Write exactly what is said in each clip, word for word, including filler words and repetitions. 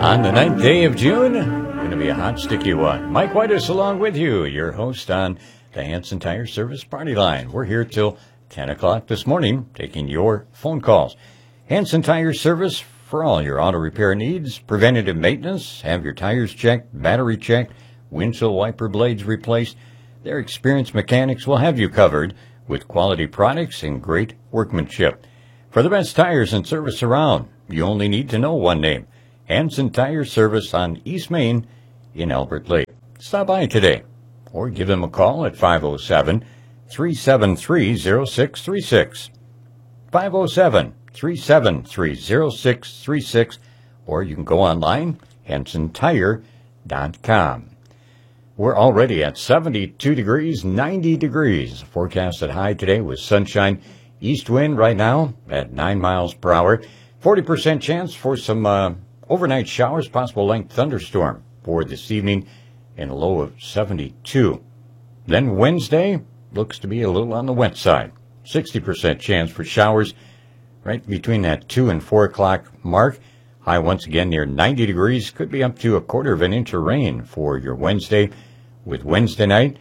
On the ninth day of June, going to be a hot, sticky one. Mike Whitus along with you, your host on the Hanson Tire Service Party Line. We're here till ten o'clock this morning, taking your phone calls. Hanson Tire Service for all your auto repair needs, preventative maintenance, have your tires checked, battery checked, windshield wiper blades replaced. Their experienced mechanics will have you covered with quality products and great workmanship. For the best tires and service around, you only need to know one name. Hanson Tire Service on East Main in Albert Lake. Stop by today or give them a call at five oh seven, three seven three, oh six three six. five oh seven, three seven three, oh six three six, or you can go online, hanson tire dot com. We're already at seventy-two degrees, ninety degrees. Forecasted high today with sunshine. East wind right now at nine miles per hour. forty percent chance for some uh, overnight showers, possible length thunderstorm for this evening, and a low of seventy-two. Then Wednesday looks to be a little on the wet side. sixty percent chance for showers right between that two and four o'clock mark. High once again near ninety degrees. Could be up to a quarter of an inch of rain for your Wednesday. With Wednesday night,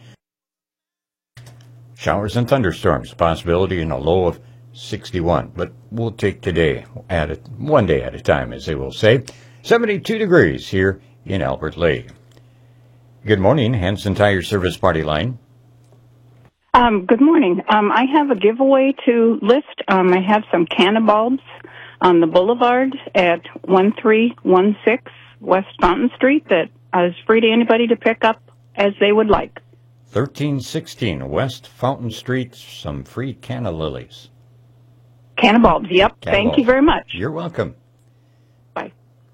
showers and thunderstorms, possibility in a low of sixty-one. But we'll take today at it, one day at a time, as they will say. seventy-two degrees here in Albert Lake. Good morning, Hanson Tire Service Party Line. Um, good morning. Um, I have a giveaway to list. Um, I have some canna bulbs on the boulevard at one three one six West Fountain Street that is free to anybody to pick up as they would like. thirteen sixteen West Fountain Street, some free canna lilies. Canna bulbs, yep. Canna Thank bulbs. you very much. You're welcome. Bye.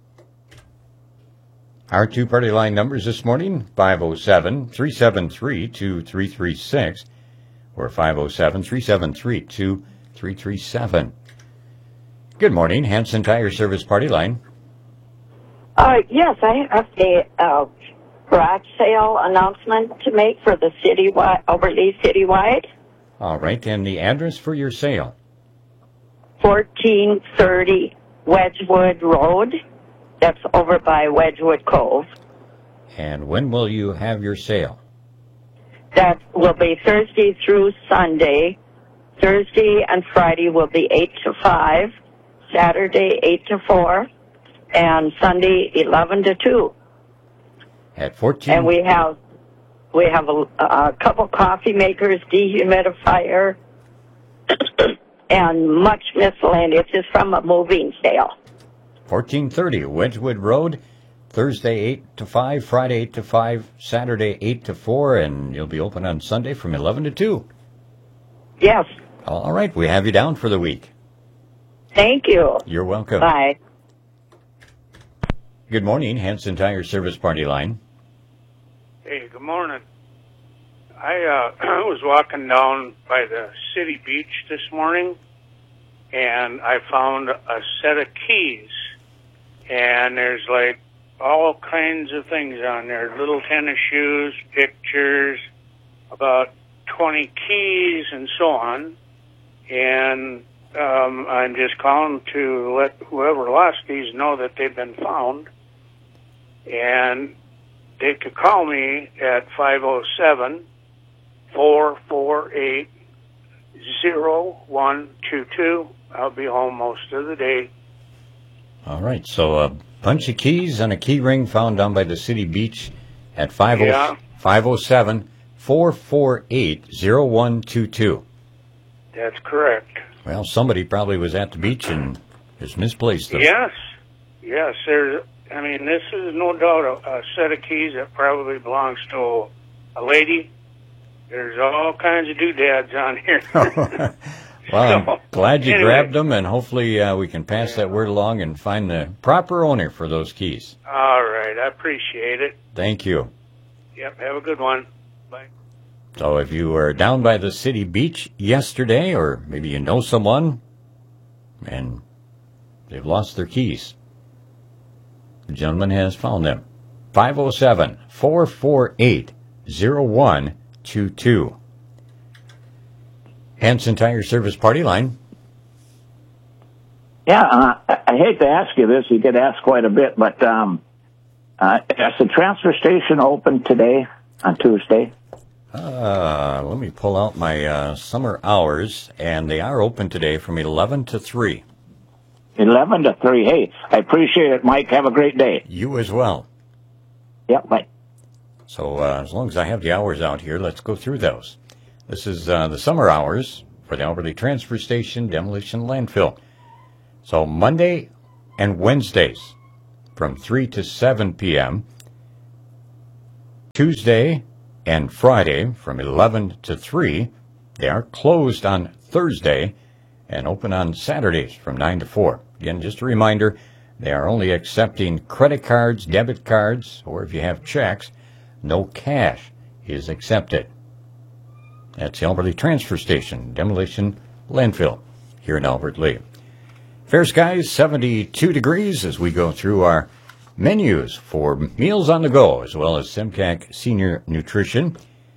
Our two party line numbers this morning, five oh seven, three seven three, two three three six or five oh seven, three seven three, two three three seven. Good morning, Hanson Tire Service Party Line. Uh, yes, I have a uh, garage sale announcement to make for the citywide, Overly Citywide. All right, and the address for your sale? fourteen thirty Wedgewood Road. That's over by Wedgewood Cove. And when will you have your sale? That will be Thursday through Sunday. Thursday and Friday will be eight to five, Saturday eight to four, and Sunday eleven to two. At fourteen? And we have we have a, a couple coffee makers, dehumidifier, and much miscellaneous. It's from a moving sale. fourteen thirty Wedgewood Road, Thursday eight to five, Friday eight to five, Saturday eight to four, and you'll be open on Sunday from eleven to two. Yes. All right, we have you down for the week. Thank you. You're welcome. Bye. Good morning, Hanson Tire Service Party Line. Hey, good morning. I uh, was walking down by the city beach this morning, and I found a set of keys. And there's like all kinds of things on there, little tennis shoes, pictures, about twenty keys, and so on. And um, I'm just calling to let whoever lost these know that they've been found. And they could call me at five oh seven, four four eight, oh one two two. I'll be home most of the day. All right, so a bunch of keys and a key ring found down by the city beach at five oh seven, four four eight, oh one two two. That's correct. Well, somebody probably was at the beach and has misplaced them. Yes, yes. There's. I mean, this is no doubt a, a set of keys that probably belongs to a lady. There's all kinds of doodads on here. Well, so, I'm glad you anyway. grabbed them, and hopefully uh, we can pass that word along and find the proper owner for those keys. All right, I appreciate it. Thank you. Yep, have a good one. Bye. So if you were down by the city beach yesterday, or maybe you know someone, and they've lost their keys, the gentleman has found them. five oh seven, four four eight, oh one two two. Hanson Tire Service Party Line. Yeah, uh, I hate to ask you this. You get asked quite a bit, but um, uh, is the transfer station open today on Tuesday? Uh, let me pull out my uh, summer hours, and they are open today from eleven to three. eleven to three. Hey, I appreciate it, Mike. Have a great day. You as well. Yep, bye. So uh, as long as I have the hours out here, let's go through those. This is uh, the summer hours for the Alberta Transfer Station Demolition Landfill. So Monday and Wednesdays from three to seven p.m. Tuesday and Friday from eleven to three. They are closed on Thursday and open on Saturdays from nine to four. Again, just a reminder, they are only accepting credit cards, debit cards, or if you have checks, no cash is accepted. That's the Alberta Transfer Station Demolition Landfill here in Albert Lea. Fair skies, seventy-two degrees as we go through our menus for meals on the go, as well as Simcac Senior Nutrition.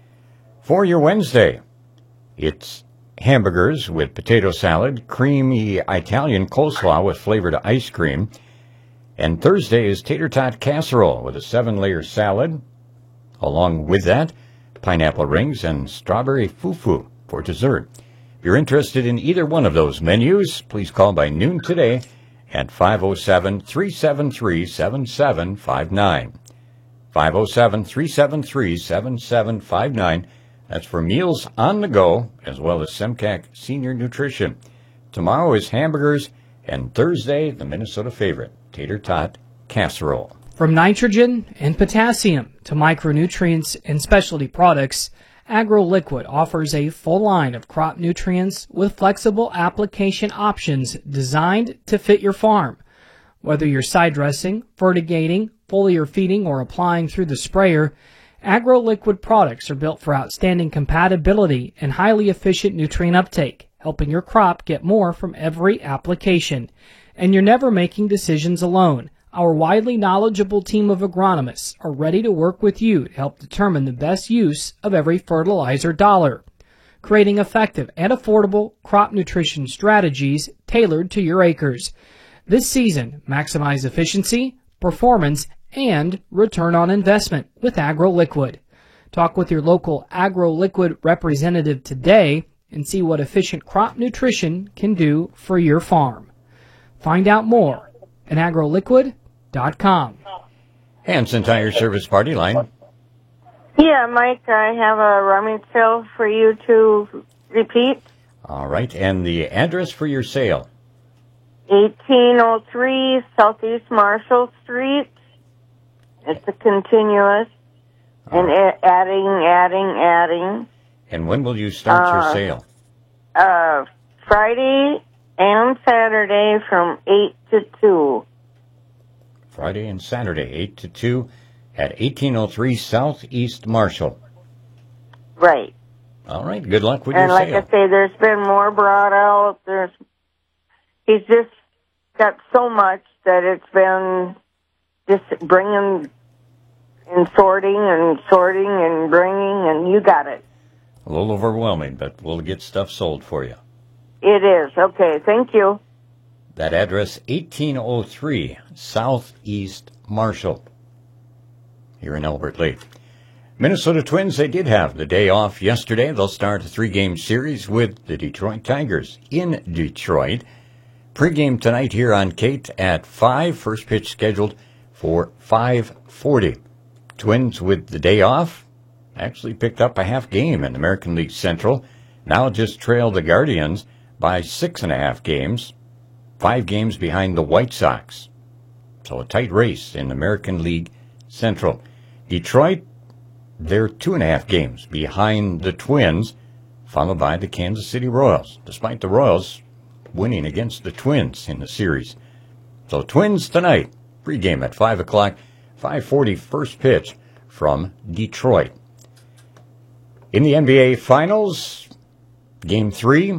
For your Wednesday, it's hamburgers with potato salad, creamy Italian coleslaw with flavored ice cream. And Thursday is tater tot casserole with a seven-layer salad. Along with that, pineapple rings and strawberry fufu for dessert. If you're interested in either one of those menus, please call by noon today at five oh seven, three seven three, seven seven five nine. five oh seven, three seven three, seven seven five nine. That's for meals on the go, as well as Simcac Senior Nutrition. Tomorrow is hamburgers, and Thursday, the Minnesota favorite, tater tot casserole. From nitrogen and potassium to micronutrients and specialty products, AgroLiquid offers a full line of crop nutrients with flexible application options designed to fit your farm. Whether you're side dressing, fertigating, foliar feeding, or applying through the sprayer, AgroLiquid products are built for outstanding compatibility and highly efficient nutrient uptake, helping your crop get more from every application. And you're never making decisions alone. Our widely knowledgeable team of agronomists are ready to work with you to help determine the best use of every fertilizer dollar, creating effective and affordable crop nutrition strategies tailored to your acres. This season, maximize efficiency, performance, and return on investment with AgroLiquid. Talk with your local AgroLiquid representative today and see what efficient crop nutrition can do for your farm. Find out more at agroliquid dot com. Hanson Tire Service Party Line. Yeah, Mike, I have a rummage sale for you to repeat. All right, and the address for your sale? eighteen oh three Southeast Marshall Street. It's a continuous. And right. adding, adding, adding. And when will you start uh, your sale? Uh, Friday and Saturday from eight to two. Friday and Saturday, eight to two, at eighteen oh three Southeast Marshall. Right. All right, good luck with and your like sale. I say, there's been more brought out. There's, he's just got so much that it's been just bringing and sorting and sorting and bringing, and you got it. A little overwhelming, but we'll get stuff sold for you. It is. Okay, thank you. That address, eighteen oh three Southeast Marshall, here in Albert Lea. Minnesota Twins, they did have the day off yesterday. They'll start a three-game series with the Detroit Tigers in Detroit. Pre-game tonight here on Kate at five. First pitch scheduled for five forty. Twins with the day off actually picked up a half game in American League Central. Now just trail the Guardians by six and a half games. Five games behind the White Sox. So a tight race in American League Central. Detroit, they're two and a half games behind the Twins, followed by the Kansas City Royals, despite the Royals winning against the Twins in the series. So Twins tonight, pregame at five o'clock, five forty first pitch from Detroit. In the N B A Finals, Game three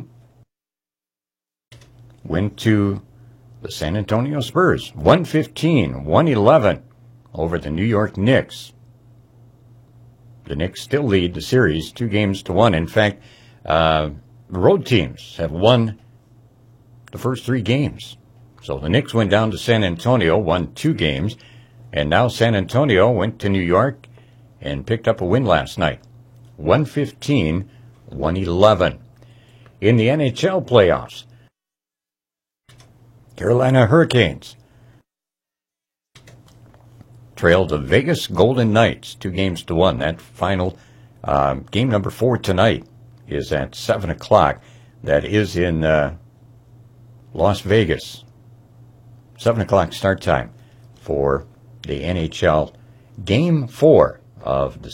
went to the San Antonio Spurs, one fifteen, one eleven over the New York Knicks. The Knicks still lead the series two games to one. In fact, uh, road teams have won the first three games So the Knicks went down to San Antonio, won two games, and now San Antonio went to New York and picked up a win last night, one fifteen, one eleven. In the N H L playoffs, Carolina Hurricanes trailed the Vegas Golden Knights two games to one. That final uh, game number four tonight is at seven o'clock. That is in uh, Las Vegas. seven o'clock start time for the N H L Game four of the